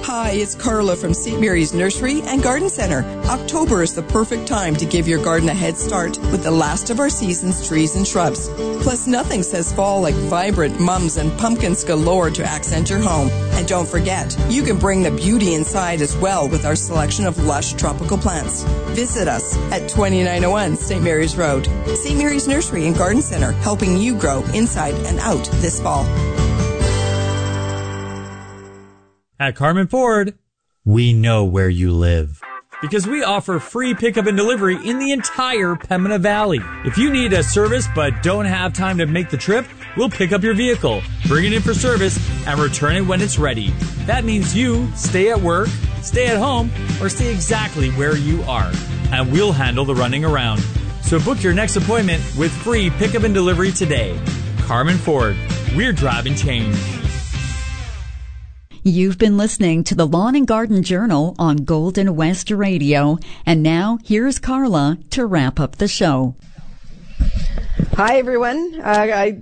Hi, it's Carla from St. Mary's Nursery and Garden Center. October is the perfect time to give your garden a head start with the last of our season's trees and shrubs. Plus, nothing says fall like vibrant mums and pumpkins galore to accent your home. And don't forget, you can bring the beauty inside as well with our selection of lush tropical plants. Visit us at 2901 St. Mary's Road. St. Mary's Nursery and Garden Center, helping you grow inside and out this fall. At Carmen Ford, we know where you live. Because we offer free pickup and delivery in the entire Pembina Valley. If you need a service but don't have time to make the trip, we'll pick up your vehicle, bring it in for service, and return it when it's ready. That means you stay at work, stay at home, or stay exactly where you are. And we'll handle the running around. So book your next appointment with free pickup and delivery today. Carmen Ford, we're driving change. You've been listening to the Lawn and Garden Journal on Golden West Radio. And now, here's Carla to wrap up the show. Hi, everyone. I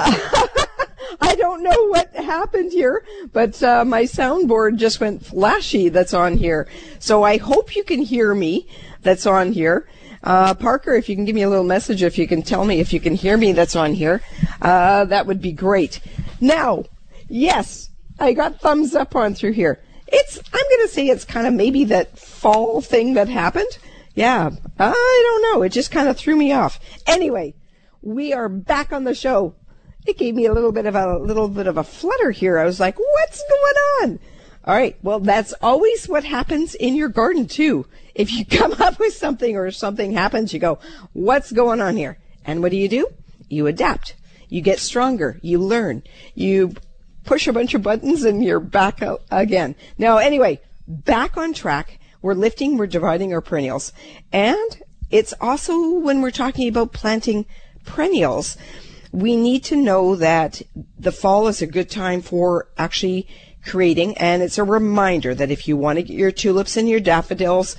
don't know what happened here, but my soundboard just went flashy that's on here. So I hope you can hear me that's on here. Parker, if you can give me a little message, if you can tell me if you can hear me that's on here, that would be great. Now, yes, I got thumbs up on through here. I'm going to say it's kind of maybe that fall thing that happened. Yeah, I don't know. It just kind of threw me off. Anyway, we are back on the show. It gave me a little bit of a flutter here. I was like, what's going on? All right. Well, that's always what happens in your garden too. If you come up with something or something happens, you go, what's going on here? And what do? You adapt. You get stronger. You learn. You push a bunch of buttons and you're back out again. Now, anyway, back on track. We're dividing our perennials. And it's also when we're talking about planting perennials, we need to know that the fall is a good time for actually creating, and it's a reminder that if you want to get your tulips and your daffodils,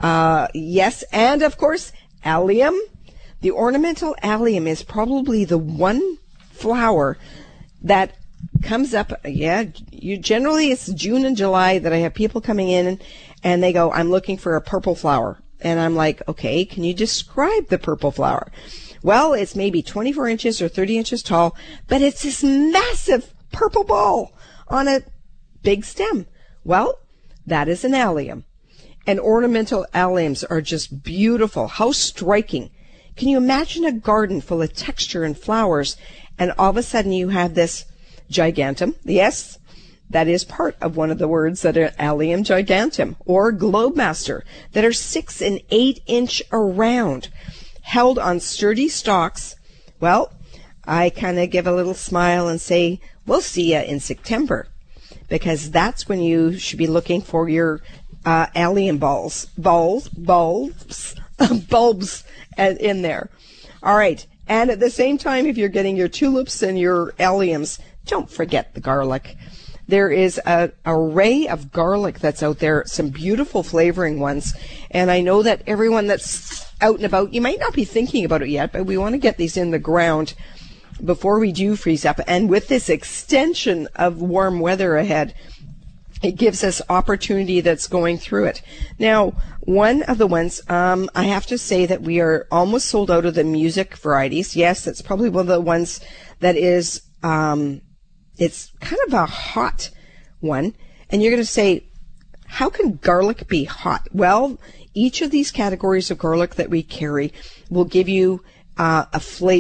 yes, and of course, allium. The ornamental allium is probably the one flower that comes up, generally it's June and July that I have people coming in and they go, I'm looking for a purple flower. And I'm like, okay, can you describe the purple flower? Well, it's maybe 24 inches or 30 inches tall, but it's this massive purple ball on a big stem. Well, that is an allium. And ornamental alliums are just beautiful. How striking. Can you imagine a garden full of texture and flowers, and all of a sudden you have this gigantum? Yes, that is part of one of the words that are allium gigantum or globemaster that are 6 and 8 inch around, held on sturdy stalks. Well, I kind of give a little smile and say, we'll see you in September, because that's when you should be looking for your allium bulbs in there. All right. And at the same time, if you're getting your tulips and your alliums, don't forget the garlic. There is an array of garlic that's out there, some beautiful flavoring ones. And I know that everyone that's out and about, you might not be thinking about it yet, but we want to get these in the ground before we do freeze up. And with this extension of warm weather ahead, it gives us opportunity that's going through it. Now, one of the ones, I have to say that we are almost sold out of the music varieties. Yes, that's probably one of the ones that is, it's kind of a hot one. And you're going to say, how can garlic be hot? Well, each of these categories of garlic that we carry will give you a flavor